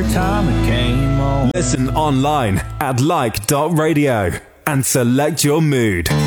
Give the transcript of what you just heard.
Time it came on. Listen online at like.radio and select your mood.